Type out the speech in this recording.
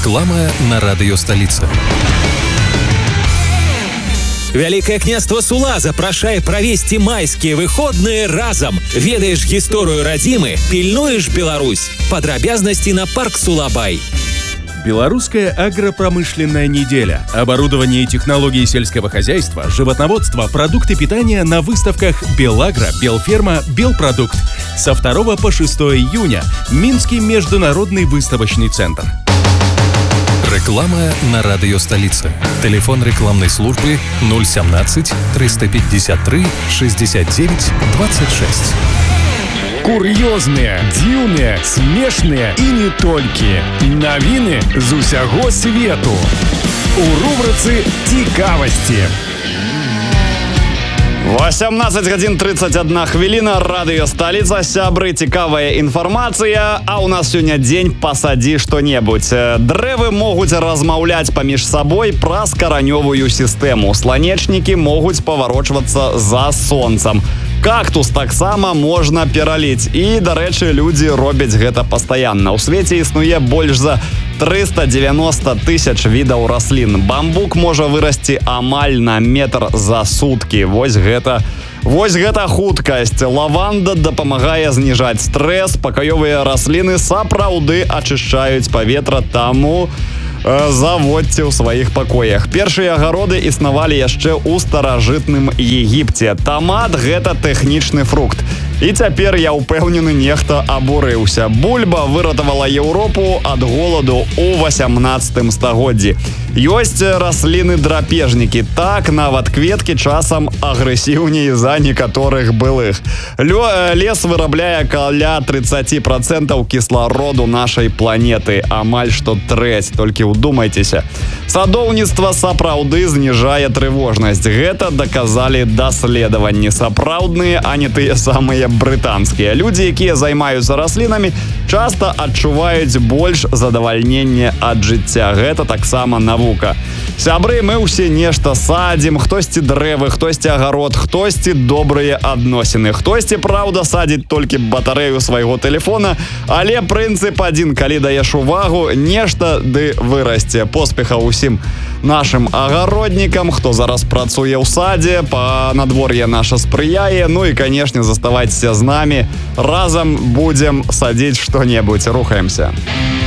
Реклама на радыё сталіца. Вялікае княства Сула запрашае правесці майскія выходныя разам. Ведаеш гісторыю радзімы, пільнуеш Беларусь. Падрабязнасці на парк Сулабай. Белорусская агропромышленная неделя. Оборудование и технологии сельского хозяйства, животноводство, продукты питания на выставках Белагро, Белферма, Белпродукт. Со 2 по 6 июня. Минский международный выставочный центр. Реклама на радыё сталіца. Телефон рекламной службы 017 353 69 26. Кур'ёзныя, дзіўныя, смешныя і не толькі. Навіны з усяго свету. У рубрыцы «Цікавасці». 18 гадзін 31 хвіліна, радыё сталіца, сябры, цікавая інфармацыя, а ў нас сёння дзень «Пасадзі што-небудзь». Дрэвы могуць размаўляць паміж сабой праз каранёвую сістэму. Сланечнікі могуць паварочвацца за сонцам. Кактус таксама можна пераліць. І, дарэчы, людзі робяць гэта пастаянна. У свеце існуе больш за 390 тысяч відаў раслін. Бамбук можа вырасці амаль на метр за суткі. Вось гэта хуткасць. Лаванда дапамагае зніжаць стрэс. Пакаёвыя расліны сапраўды ачышчаюць паветра, таму заводзьце ў сваіх пакоях. Першыя агароды існавалі яшчэ ў старажытным Егіпце. Тамат – гэта тэхнічны фрукт. І цяпер, я ўпэўнены, нехта абурыўся. Бульба выратавала Еўропу ад голаду ў 18 стагоддзі. Ёсць расліны-драпежнікі. Так, нават кветкі часам агрэсіўней за некаторых былых. Лес вырабляе каля 30% кіслароду нашай планеты. Амаль што трэць, толькі ўдумайцеся. Садоўніцтва сапраўды зніжае трывожнасць. Гэта даказалі даследаванні. Сапраўдныя, а не тыя самыя брытанскія. Людзі, якія займаюцца раслінамі, часта адчуваюць больш задавальнення ад жыцця. Гэта таксама навука. Сябры, мы ўсе нешта садзім, хтосьці дрэвы, хтосьці агарод, хтосьці добрыя адносіны. Хтосьці, праўда, садзіць толькі батарэю свайго тэлефона, але прынцып адзін: калі даеш увагу, нешта ды вырасце. Поспехаў усім нашым агароднікам, хто зараз працуе ў садзе, па надвор'е наша спрыяе. Ну і, канешне, заставайцеся з намі. Разам будзем садзіць што-небудзь. Рухаемся.